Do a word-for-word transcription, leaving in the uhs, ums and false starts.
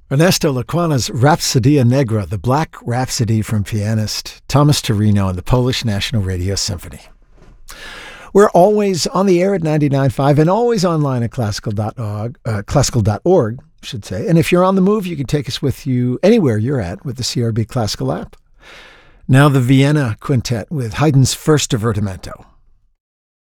Ernesto Lecuana's Rhapsodia Negra, the Black Rhapsody from pianist Thomas Torino and the Polish National Radio Symphony. We're always on the air at ninety-nine point five and always online at classical dot org, uh, classical dot org, I should say. And if you're on the move, you can take us with you anywhere you're at with the C R B Classical app. Now the Vienna Quintet with Haydn's first divertimento.